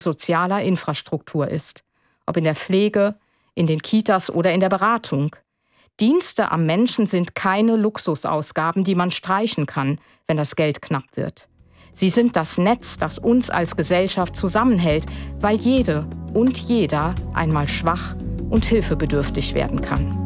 sozialer Infrastruktur ist. Ob in der Pflege, in den Kitas oder in der Beratung. Dienste am Menschen sind keine Luxusausgaben, die man streichen kann, wenn das Geld knapp wird. Sie sind das Netz, das uns als Gesellschaft zusammenhält, weil jede und jeder einmal schwach und hilfebedürftig werden kann.